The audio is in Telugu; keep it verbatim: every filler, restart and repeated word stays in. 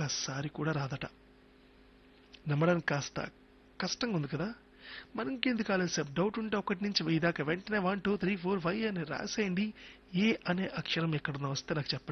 ఒక్కసారి కూడా రాదట. నమ్మడానికి కాస్త కష్టంగా ఉంది కదా. మనం ఇంకెందుకు ఆలస్యం, డౌట్ ఉంటే ఒకటి నుంచి వెయ్యి దాకా వెంటనే one two three four five అని రాసేయండి. ఏ అనే అక్షరం ఎక్కడన్నా వస్తే నాకు చెప్పండి.